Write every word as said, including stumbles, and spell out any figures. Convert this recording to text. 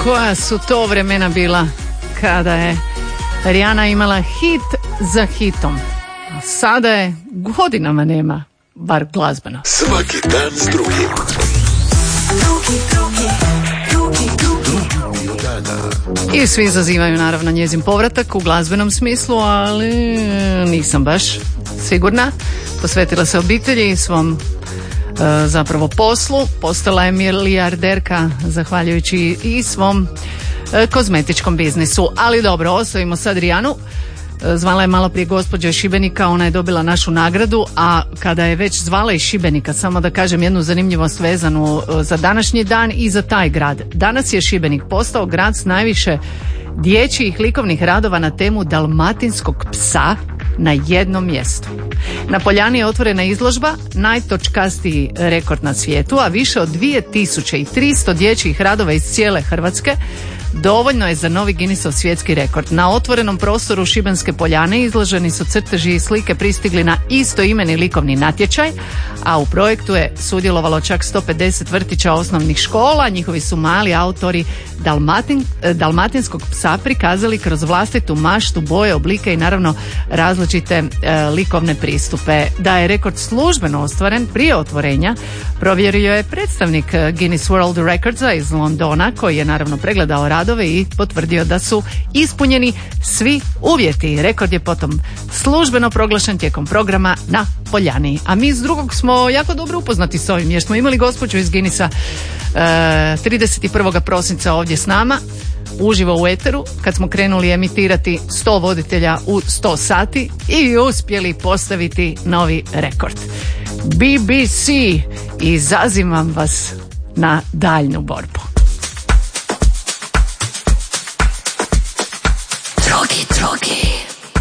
koja su to vremena bila kada je Rihanna imala hit za hitom. A sada je godinama nema, bar glazbeno. Svaki dan s drugim. Drugi, drugi, drugi, drugi. I svi zazivaju naravno njezin povratak u glazbenom smislu, ali nisam baš sigurna. Posvetila se obitelji i svom e, zapravo poslu. Postala je milijarderka zahvaljujući i svom e, kozmetičkom biznisu. Ali dobro, ostavimo sad Rihannu. Zvala je malo prije gospođa iz Šibenika, ona je dobila našu nagradu, a kada je već zvala iz Šibenika, samo da kažem jednu zanimljivost vezanu za današnji dan i za taj grad. Danas je Šibenik postao grad s najviše dječjih likovnih radova na temu dalmatinskog psa na jednom mjestu. Na Poljani je otvorena izložba, najtočkastiji rekord na svijetu, a više od dvije tisuće tristo dječjih radova iz cijele Hrvatske dovoljno je za novi Guinnessov svjetski rekord. Na otvorenom prostoru Šibenske Poljane izloženi su crteži i slike pristigli na istoimeni likovni natječaj, a u projektu je sudjelovalo čak sto pedeset vrtića osnovnih škola. Njihovi su mali autori Dalmatin, dalmatinskog psa prikazali kroz vlastitu maštu, boje, oblike i naravno različite e, likovne pristupe. Da je rekord službeno ostvaren prije otvorenja provjerio je predstavnik Guinness World Recordsa iz Londona, koji je naravno pregledao radove i potvrdio da su ispunjeni svi uvjeti. Rekord je potom službeno proglašen tijekom programa na Poljani. A mi s drugog smo jako dobro upoznati s ovim, jer smo imali gospođu iz Guinnessa e, trideset prvog prosinca ovdje s nama, uživo u eteru, kad smo krenuli emitirati sto voditelja u sto sati i uspjeli postaviti novi rekord. B B C, izazivam vas na daljnju borbu.